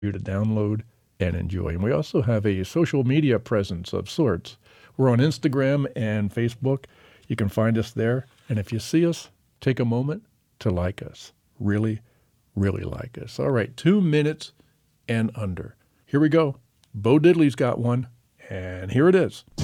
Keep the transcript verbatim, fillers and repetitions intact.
you to download and enjoy. And we also have a social media presence of sorts. We're on Instagram and Facebook. You can find us there. And if you see us, take a moment to like us. Really, really like us. All right, two minutes and under. Here we go. Bo Diddley's got one, and here it is.